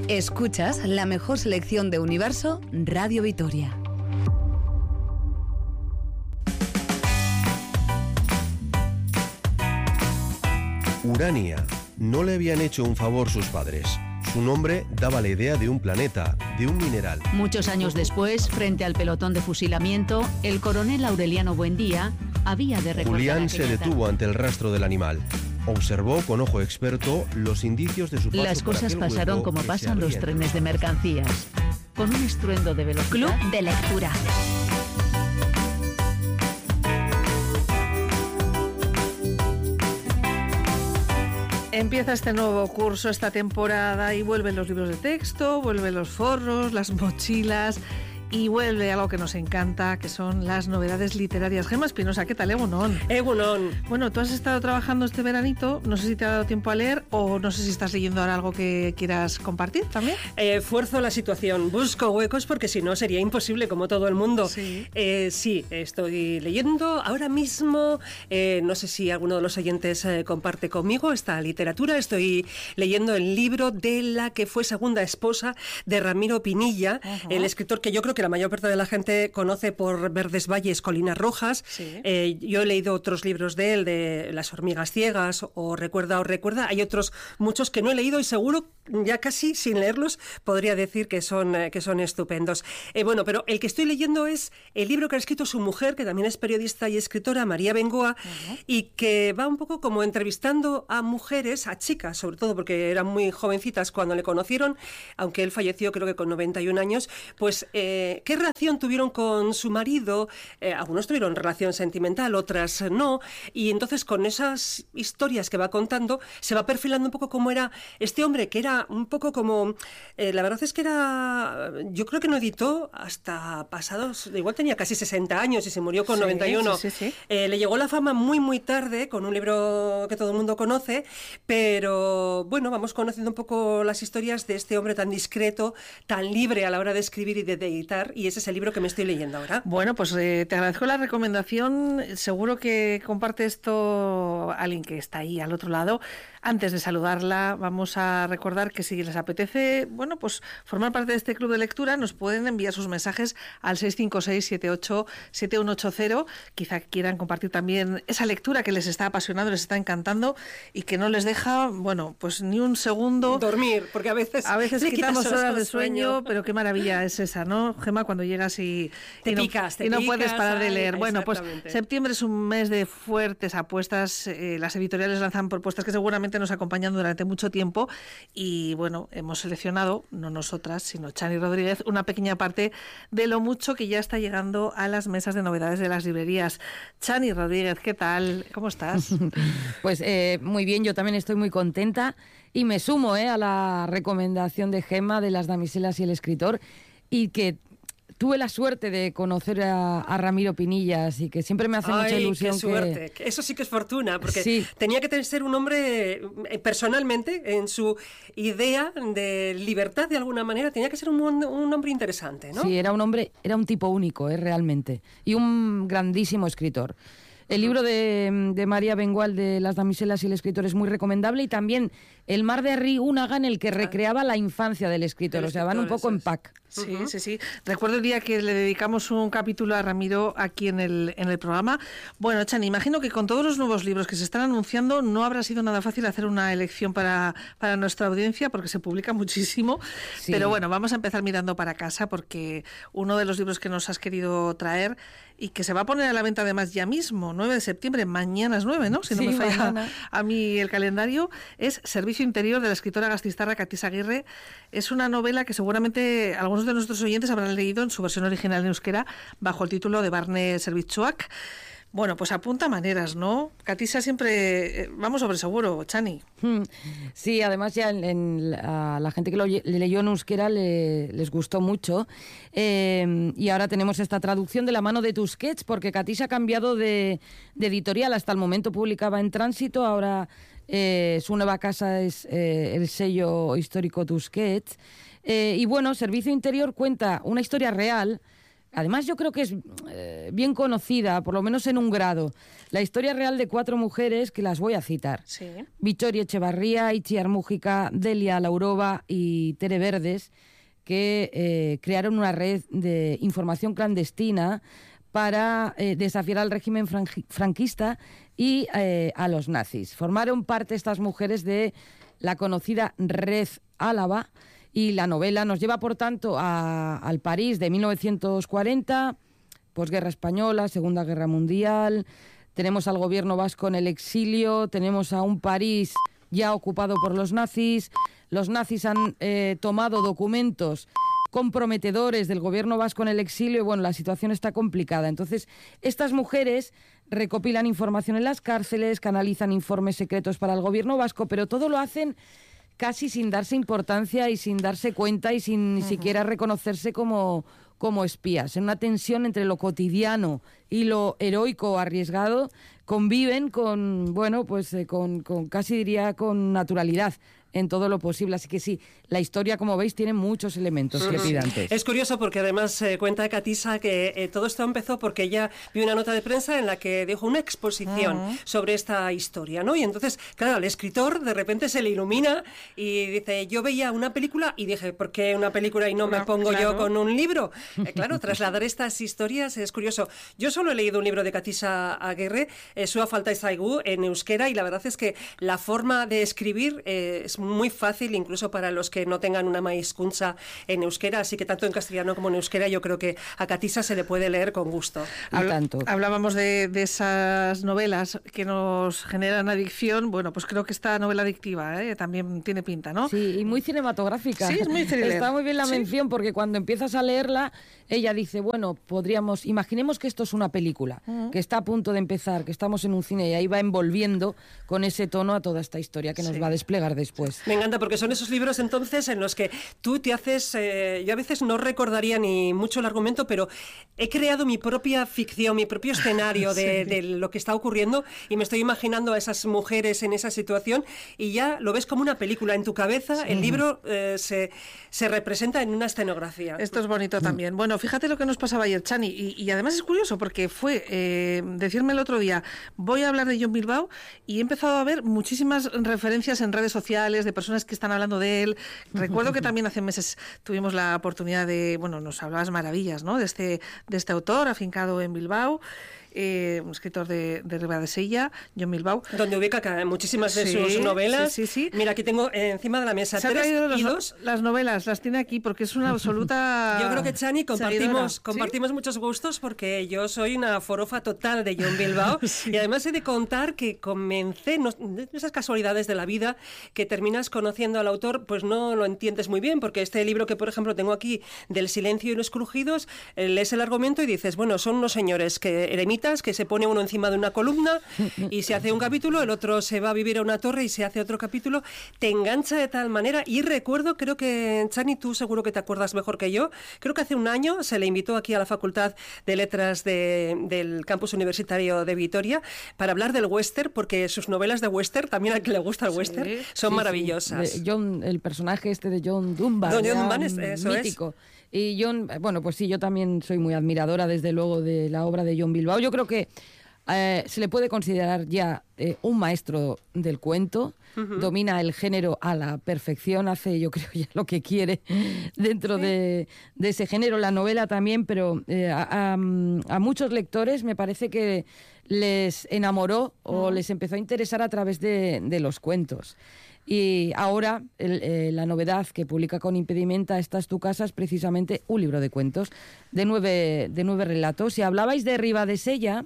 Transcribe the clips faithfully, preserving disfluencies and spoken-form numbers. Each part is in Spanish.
Escuchas la mejor selección de Universo Radio Vitoria. Urania. No le habían hecho un favor sus padres. Su nombre daba la idea de un planeta, de un mineral. Muchos años después, frente al pelotón de fusilamiento, el coronel Aureliano Buendía había de recordar. Julián se detuvo ante el rastro del animal. Observó con ojo experto los indicios de su paso. Las cosas pasaron como pasan los trenes de mercancías, con un estruendo de velocidad. Club de lectura. Empieza este nuevo curso, esta temporada, y vuelven los libros de texto, vuelven los forros, las mochilas, y vuelve algo que nos encanta, que son las novedades literarias. Gemma Espinosa, ¿qué tal? Egunon. Egunon. Bueno, tú has estado trabajando este veranito, no sé si te ha dado tiempo a leer o no sé si estás leyendo ahora algo que quieras compartir también. Eh, fuerzo la situación, busco huecos porque si no sería imposible, como todo el mundo. Sí, eh, sí estoy leyendo ahora mismo, eh, no sé si alguno de los oyentes eh, comparte conmigo esta literatura. Estoy leyendo el libro de la que fue segunda esposa de Ramiro Pinilla, uh-huh. el escritor que yo creo que la mayor parte de la gente conoce por Verdes Valles, Colinas Rojas. Sí. Eh, yo he leído otros libros de él, de Las hormigas ciegas o Recuerda o Recuerda. Hay otros muchos que no he leído y seguro, ya casi sin leerlos, podría decir que son, eh, que son estupendos. Eh, bueno, pero el que estoy leyendo es el libro que ha escrito su mujer, que también es periodista y escritora, María Bengoa, uh-huh. y que va un poco como entrevistando a mujeres, a chicas sobre todo, porque eran muy jovencitas cuando le conocieron, aunque él falleció creo que con noventa y un años, pues... Eh, ¿qué relación tuvieron con su marido? Eh, algunos tuvieron relación sentimental, otras no, y entonces con esas historias que va contando se va perfilando un poco cómo era este hombre, que era un poco como, eh, la verdad es que era, yo creo que no editó hasta pasados, igual tenía casi sesenta años y se murió con sí, noventa y uno. Sí, sí, sí. Eh, le llegó la fama muy muy tarde con un libro que todo el mundo conoce, pero bueno, vamos conociendo un poco las historias de este hombre tan discreto, tan libre a la hora de escribir y de, de editar, y ese es el libro que me estoy leyendo ahora. Bueno, pues eh, te agradezco la recomendación. Seguro que comparte esto alguien que está ahí al otro lado. Antes de saludarla, vamos a recordar que si les apetece, bueno, pues formar parte de este club de lectura, nos pueden enviar sus mensajes al seis cinco seis, siete ocho, siete uno ocho cero. Quizá quieran compartir también esa lectura que les está apasionando, les está encantando y que no les deja, bueno, pues ni un segundo dormir, porque a veces a veces quitamos horas, horas de sueño, sueño, pero qué maravilla es esa, ¿no, Gemma? Cuando llegas y, te y, no, picas, te y no picas, puedes parar de leer. Ay, bueno, pues septiembre es un mes de fuertes apuestas. Eh, las editoriales lanzan propuestas que seguramente nos acompañan durante mucho tiempo y bueno, hemos seleccionado, no nosotras, sino Chani Rodríguez, una pequeña parte de lo mucho que ya está llegando a las mesas de novedades de las librerías. Chani Rodríguez, ¿qué tal? ¿Cómo estás? Pues eh, muy bien, yo también estoy muy contenta y me sumo eh, a la recomendación de Gemma de Las damiselas y el escritor, y que tuve la suerte de conocer a, a Ramiro Pinilla, así que siempre me hace Ay, mucha ilusión. Qué suerte. Que... Eso sí que es fortuna, porque sí. tenía que ser un hombre, personalmente, en su idea de libertad, de alguna manera, tenía que ser un, un hombre interesante, ¿no? Sí, era un hombre, era un tipo único, eh, realmente, y un grandísimo escritor. El libro de, de María Bengoal de Las damiselas y el escritor es muy recomendable, y también El mar de Arri Unaga, en el que recreaba la infancia del escritor, el o sea, van un poco en pack. Sí, uh-huh. sí, sí. Recuerdo el día que le dedicamos un capítulo a Ramiro aquí en el, en el programa. Bueno, Chani, imagino que con todos los nuevos libros que se están anunciando no habrá sido nada fácil hacer una elección para, para nuestra audiencia, porque se publica muchísimo. Sí. Pero bueno, vamos a empezar mirando para casa, porque uno de los libros que nos has querido traer y que se va a poner a la venta además ya mismo, nueve de septiembre, mañana es nueve, ¿no? Si no sí, me falla mañana. a mí el calendario, es Servicio Interior, de la escritora gastistarra Katisa Aguirre. Es una novela que seguramente algunos de nuestros oyentes habrán leído en su versión original en euskera bajo el título de Barne Zerbitzuak. Bueno, pues apunta maneras, ¿no? Katisa siempre, vamos sobre seguro, Chani. Sí, además ya en, en, a la gente que lo le leyó en euskera le, les gustó mucho. Eh, y ahora tenemos esta traducción de la mano de Tusquets, porque Katisa ha cambiado de, de editorial. Hasta el momento publicaba en Tránsito, ahora eh, su nueva casa es eh, el sello histórico Tusquets. Eh, y bueno, Servicio Interior cuenta una historia real además yo creo que es eh, bien conocida, por lo menos en un grado, la historia real de cuatro mujeres que las voy a citar. Sí. Victoria Echevarría, Itziar Mújica, Delia Laurova y Tere Verdes, que eh, crearon una red de información clandestina para eh, desafiar al régimen franqui- franquista y eh, a los nazis. Formaron parte estas mujeres de la conocida Red Álava, y la novela nos lleva, por tanto, a, al París de mil novecientos cuarenta, posguerra española, Segunda Guerra Mundial, tenemos al gobierno vasco en el exilio, tenemos a un París ya ocupado por los nazis, los nazis han eh, tomado documentos comprometedores del gobierno vasco en el exilio y bueno, la situación está complicada. Entonces, estas mujeres recopilan información en las cárceles, canalizan informes secretos para el gobierno vasco, pero todo lo hacen casi sin darse importancia y sin darse cuenta y sin ni uh-huh. siquiera reconocerse como, como espías. En una tensión entre lo cotidiano y lo heroico o arriesgado, conviven con, bueno, pues eh, con, con casi diría con naturalidad en todo lo posible. Así que sí, la historia, como veis, tiene muchos elementos trepidantes. Es curioso porque además eh, cuenta Catisa que eh, todo esto empezó porque ella vio una nota de prensa en la que dejó una exposición uh-huh. sobre esta historia, ¿no? Y entonces, claro, el escritor de repente se le ilumina y dice, yo veía una película y dije, ¿por qué una película y no, no me pongo claro. yo con un libro? Eh, claro, trasladar estas historias es curioso. Yo solo he leído un libro de Catisa Aguirre, eh, Sua falta zaigu, en euskera, y la verdad es que la forma de escribir eh, es muy fácil, incluso para los que no tengan una maizkuntza en euskera, así que tanto en castellano como en euskera yo creo que a Catisa se le puede leer con gusto. Habl- tanto. Hablábamos de, de esas novelas que nos generan adicción, bueno, pues creo que esta novela adictiva ¿eh? también tiene pinta, ¿no? Sí, y muy cinematográfica. Sí, es muy thriller. Está muy bien la sí. mención porque cuando empiezas a leerla, ella dice, bueno, podríamos, imaginemos que esto es una película, uh-huh. que está a punto de empezar, que estamos en un cine y ahí va envolviendo con ese tono a toda esta historia que nos sí. va a desplegar después. Me encanta porque son esos libros entonces en los que tú te haces, eh, yo a veces no recordaría ni mucho el argumento, pero he creado mi propia ficción, mi propio escenario de, sí. de lo que está ocurriendo y me estoy imaginando a esas mujeres en esa situación y ya lo ves como una película en tu cabeza, sí. el libro eh, se, se representa en una escenografía. Esto es bonito también. Bueno, fíjate lo que nos pasaba ayer, Chani, y, y además es curioso porque fue eh, decirme el otro día, voy a hablar de Jon Bilbao y he empezado a ver muchísimas referencias en redes sociales de personas que están hablando de él. Recuerdo que también hace meses tuvimos la oportunidad de, bueno, nos hablabas maravillas, ¿no? De este, de este autor afincado en Bilbao. Eh, un escritor de, de Ribadesella, Jon Bilbao. Donde ubica muchísimas de sí, sus novelas. Sí, sí, sí. Mira, aquí tengo eh, encima de la mesa Se tres los, y dos. Las novelas, las tiene aquí porque es una absoluta. Yo creo que, Chani, compartimos, ¿Sí? compartimos muchos gustos porque yo soy una forofa total de Jon Bilbao sí. y además he de contar que comencé, no, esas casualidades de la vida, que terminas conociendo al autor, pues no lo entiendes muy bien, porque este libro que, por ejemplo, tengo aquí, del silencio y los crujidos, eh, lees el argumento y dices, bueno, son unos señores que eremitas que se pone uno encima de una columna y se hace un capítulo, el otro se va a vivir a una torre y se hace otro capítulo, te engancha de tal manera. Y recuerdo, creo que, Chani, tú seguro que te acuerdas mejor que yo, creo que hace un año se le invitó aquí a la Facultad de Letras de, del Campus Universitario de Vitoria para hablar del western, porque sus novelas de western, también al que le gusta el western, sí, son sí, maravillosas. Sí. John, el personaje este de John Dunbar, Don John Dunbar es, eso mítico. Es. Y John, bueno, pues sí, yo también soy muy admiradora, desde luego, de la obra de Jon Bilbao. Yo creo que Eh, se le puede considerar ya eh, un maestro del cuento, uh-huh. domina el género a la perfección, hace yo creo ya lo que quiere dentro sí. de, de ese género, la novela también, pero eh, a, a, a muchos lectores me parece que les enamoró o uh-huh. les empezó a interesar a través de, de los cuentos. Y ahora el, eh, la novedad que publica con Impedimenta, Esta es tu casa, es precisamente un libro de cuentos de nueve, de nueve relatos. Si hablabais de Ribadesella,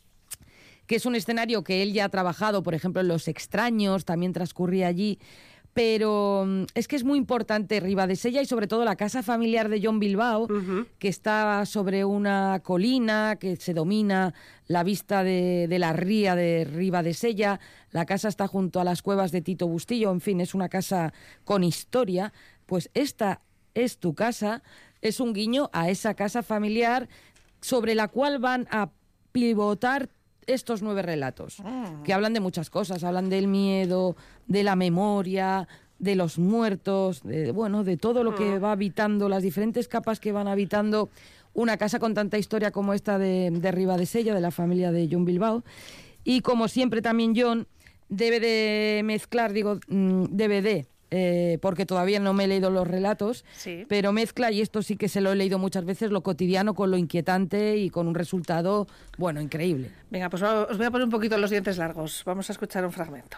que es un escenario que él ya ha trabajado, por ejemplo, en Los extraños, también transcurría allí, pero es que es muy importante Ribadesella y sobre todo la casa familiar de Jon Bilbao, uh-huh. que está sobre una colina, que se domina la vista de, de la ría de Ribadesella. La casa está junto a las cuevas de Tito Bustillo, en fin, es una casa con historia. Pues esta es tu casa, es un guiño a esa casa familiar sobre la cual van a pivotar estos nueve relatos, oh. que hablan de muchas cosas, hablan del miedo, de la memoria, de los muertos, de, bueno, de todo lo que va habitando, las diferentes capas que van habitando una casa con tanta historia como esta de, de Ribadesella, de la familia de John Bilbao. Y como siempre también John debe de mezclar, digo, debe de, eh, porque todavía no me he leído los relatos, sí. pero mezcla, y esto sí que se lo he leído muchas veces, lo cotidiano con lo inquietante y con un resultado, bueno, increíble. Venga, pues os voy a poner un poquito los dientes largos. Vamos a escuchar un fragmento.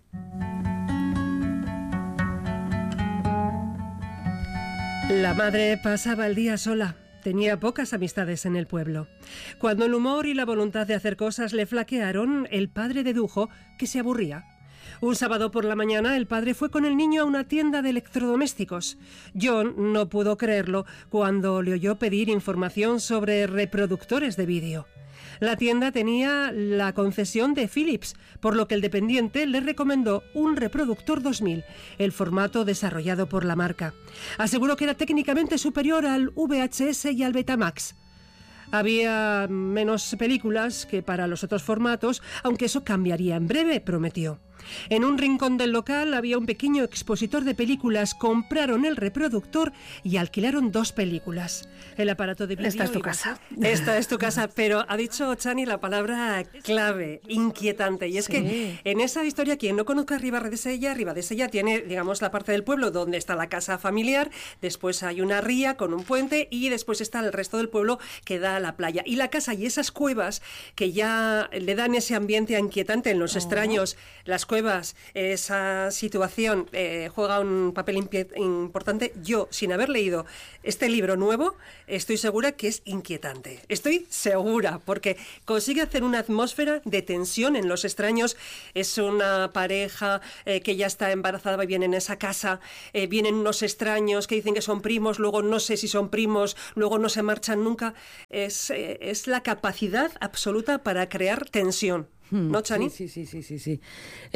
La madre pasaba el día sola. Tenía pocas amistades en el pueblo. Cuando el humor y la voluntad de hacer cosas le flaquearon, el padre dedujo que se aburría. Un sábado por la mañana el padre fue con el niño a una tienda de electrodomésticos. John no pudo creerlo cuando le oyó pedir información sobre reproductores de vídeo. La tienda tenía la concesión de Philips, por lo que el dependiente le recomendó un reproductor dos mil, el formato desarrollado por la marca. Aseguró que era técnicamente superior al V H S y al Betamax. Había menos películas que para los otros formatos, aunque eso cambiaría en breve, prometió. En un rincón del local había un pequeño expositor de películas. Compraron el reproductor y alquilaron dos películas. El aparato de vídeo... Esta es tu casa. Esta es tu casa, pero ha dicho Chani la palabra clave, inquietante. Y es sí. que en esa historia, quien no conozca Ribadesella, Ribadesella tiene, digamos, la parte del pueblo donde está la casa familiar, después hay una ría con un puente y después está el resto del pueblo que da a la playa. Y la casa y esas cuevas que ya le dan ese ambiente inquietante en los oh. extraños, las cuevas, esa situación eh, juega un papel importante. Yo, sin haber leído este libro nuevo, estoy segura que es inquietante. Estoy segura, porque consigue hacer una atmósfera de tensión en los extraños. Es una pareja eh, que ya está embarazada y viene en esa casa. Eh, vienen unos extraños que dicen que son primos, luego no sé si son primos, luego no se marchan nunca. Es, eh, es la capacidad absoluta para crear tensión. ¿No, Chani? Sí, sí, sí, sí, sí.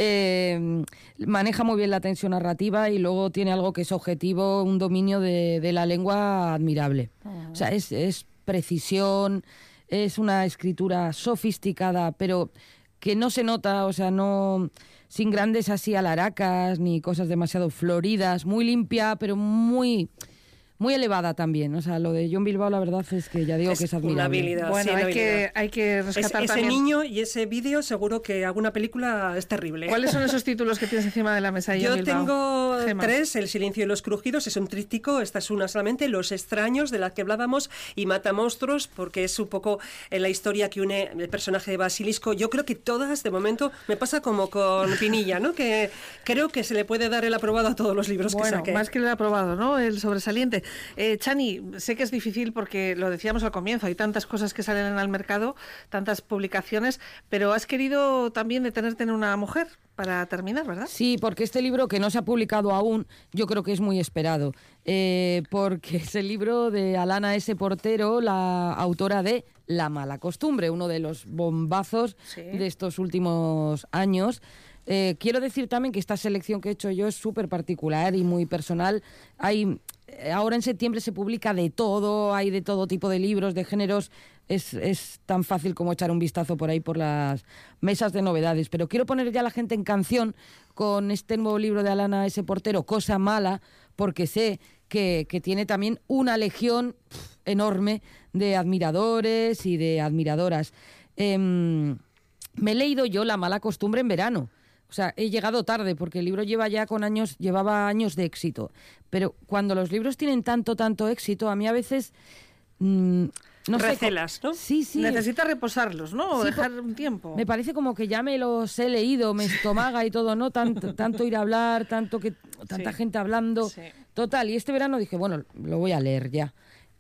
Eh, maneja muy bien la tensión narrativa y luego tiene algo que es objetivo, un dominio de, de la lengua admirable. Uh-huh. O sea, es, es precisión, es una escritura sofisticada, pero que no se nota, o sea, no sin grandes así alaracas ni cosas demasiado floridas, muy limpia, pero muy... muy elevada también, o sea, lo de John Bilbao la verdad es que ya digo es que es admirable. Una habilidad, bueno, sí, hay, una que, habilidad. hay que rescatar es, ese también... niño y ese vídeo seguro que alguna película es terrible. ¿Cuáles son esos títulos que tienes encima de la mesa de Yo John Bilbao? tengo Gemma. tres, El silencio y los crujidos, es un tríptico, esta es una solamente, Los extraños, de la que hablábamos, y Matamonstruos, porque es un poco en la historia que une el personaje de Basilisco. Yo creo que todas, de momento, me pasa como con Pinilla, ¿no? Que creo que se le puede dar el aprobado a todos los libros bueno, que saque. Más que el aprobado, ¿no? El sobresaliente. Eh, Chani, sé que es difícil porque lo decíamos al comienzo, hay tantas cosas que salen al mercado, tantas publicaciones, pero has querido también detenerte en una mujer para terminar, ¿verdad? Sí, porque este libro, que no se ha publicado aún, yo creo que es muy esperado, eh, porque es el libro de Alana S. Portero, la autora de La mala costumbre, uno de los bombazos sí. de estos últimos años. Eh, quiero decir también que esta selección que he hecho yo es súper particular y muy personal. Hay... Ahora en septiembre se publica de todo, hay de todo tipo de libros, de géneros. Es, es tan fácil como echar un vistazo por ahí por las mesas de novedades. Pero quiero poner ya a la gente en canción con este nuevo libro de Alana S. Portero, Cosa mala, porque sé que, que tiene también una legión pff, enorme de admiradores y de admiradoras. Eh, me he leído yo La mala costumbre en verano. O sea, he llegado tarde porque el libro lleva ya con años, llevaba años de éxito. Pero cuando los libros tienen tanto, tanto éxito, a mí a veces... Mmm, no Recelas, sé, ¿no? Sí, sí. Necesitas reposarlos, ¿no? O sí, dejar un tiempo. Me parece como que ya me los he leído, me estomaga y todo, ¿no? Tanto, tanto ir a hablar, tanto que tanta sí. gente hablando. Sí. Total, y este verano dije, bueno, lo voy a leer ya.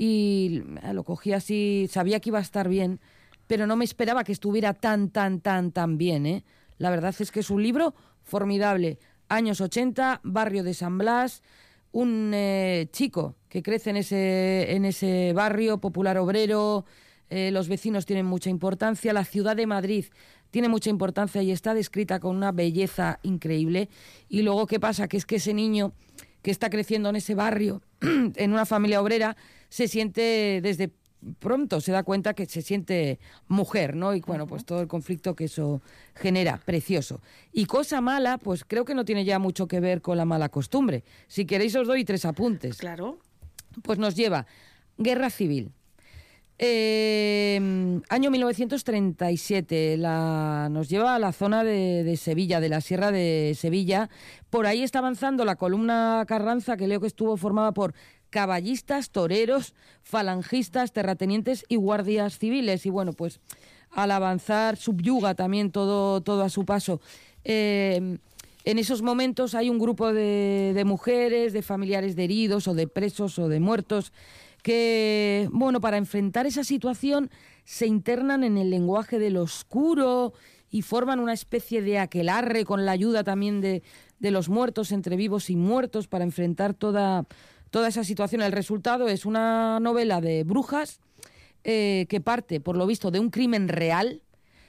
Y lo cogí así, sabía que iba a estar bien, pero no me esperaba que estuviera tan, tan, tan, tan bien, ¿eh? La verdad es que es un libro formidable. Años ochenta, barrio de San Blas, un eh, chico que crece en ese, en ese barrio, popular obrero, eh, los vecinos tienen mucha importancia, la ciudad de Madrid tiene mucha importancia y está descrita con una belleza increíble. Y luego, ¿qué pasa? Que es que ese niño que está creciendo en ese barrio, en una familia obrera, se siente desde pronto se da cuenta que se siente mujer, ¿no? Y bueno, pues todo el conflicto que eso genera, precioso. Y Cosa mala, pues creo que no tiene ya mucho que ver con La mala costumbre. Si queréis os doy tres apuntes. Claro. Pues nos lleva Guerra Civil, Eh, año mil novecientos treinta y siete, la, nos lleva a la zona de, de Sevilla, de la Sierra de Sevilla. Por ahí está avanzando la columna Carranza, que leo que estuvo formada por caballistas, toreros, falangistas, terratenientes y guardias civiles. Y bueno, pues al avanzar subyuga también todo, todo a su paso. Eh, en esos momentos hay un grupo de, de mujeres, de familiares de heridos o de presos o de muertos, que, bueno, para enfrentar esa situación se internan en el lenguaje del oscuro y forman una especie de aquelarre con la ayuda también de, de los muertos, entre vivos y muertos, para enfrentar toda, toda esa situación. El resultado es una novela de brujas eh, que parte, por lo visto, de un crimen real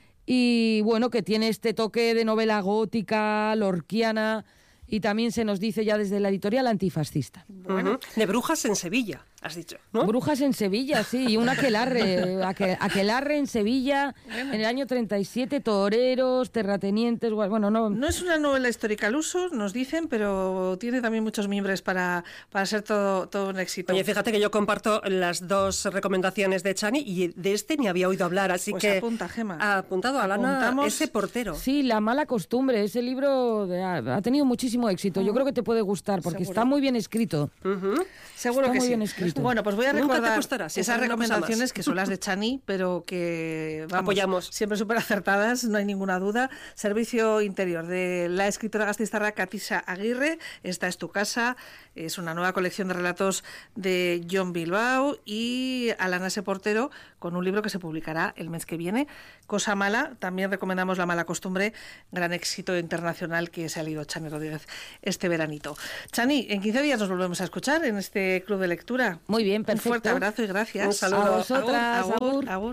y, bueno, que tiene este toque de novela gótica, lorquiana, y también se nos dice ya desde la editorial antifascista. Bueno, de brujas en Sevilla, has dicho, ¿no? Brujas en Sevilla, sí, y un aquelarre, aquel, aquelarre en Sevilla, bueno. En el año treinta y siete, toreros, terratenientes, bueno, no... No es una novela histórica al uso, nos dicen, pero tiene también muchos mimbres para, para ser todo, todo un éxito. Oye, fíjate que yo comparto las dos recomendaciones de Chani y de este ni había oído hablar, así pues que... apunta, Gema. Ha apuntado a Alana ese portero. Sí, La mala costumbre, ese libro ha, ha tenido muchísimo éxito. Yo creo que te puede gustar porque Seguro. Está muy bien escrito. Uh-huh. Seguro está que muy sí. bien escrito. Bueno, pues voy a recordar costará, si esas recomendaciones que son las de Chani, pero que vamos, apoyamos. Siempre súper acertadas, no hay ninguna duda. Servicio Interior de la escritora gasteiztarra Katisa Aguirre. Esta es tu casa. Es una nueva colección de relatos de Jon Bilbao y Alana S. Portero, con un libro que se publicará el mes que viene. Cosa mala, también recomendamos La mala costumbre, gran éxito internacional que se ha leído Chani Rodríguez este veranito. Chani, en quince días nos volvemos a escuchar en este club de lectura. Muy bien, perfecto. Un fuerte abrazo y gracias. Un saludo. A vosotras, agur, agur, agur. agur.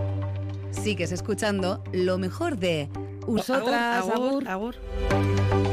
Sigues escuchando lo mejor de Vosotras, agur, agur. agur.